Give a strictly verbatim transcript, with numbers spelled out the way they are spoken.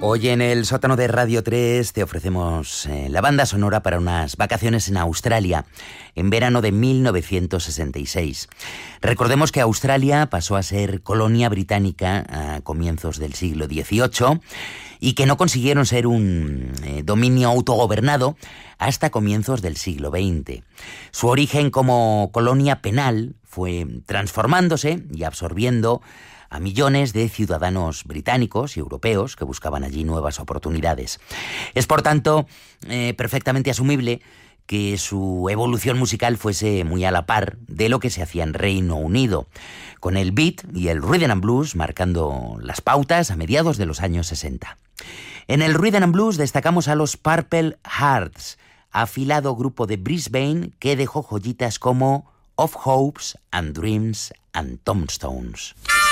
Hoy en el sótano de Radio tres te ofrecemos eh, la banda sonora para unas vacaciones en Australia en verano de mil novecientos sesenta y seis. Recordemos que Australia pasó a ser colonia británica a comienzos del siglo dieciocho y que no consiguieron ser un eh, dominio autogobernado hasta comienzos del siglo veinte. Su origen como colonia penal fue transformándose y absorbiendo a millones de ciudadanos británicos y europeos que buscaban allí nuevas oportunidades. Es, por tanto, eh, perfectamente asumible que su evolución musical fuese muy a la par de lo que se hacía en Reino Unido, con el beat y el rhythm and blues marcando las pautas a mediados de los años sesenta. En el rhythm and blues destacamos a los Purple Hearts, afilado grupo de Brisbane que dejó joyitas como Of Hopes and Dreams and Tombstones.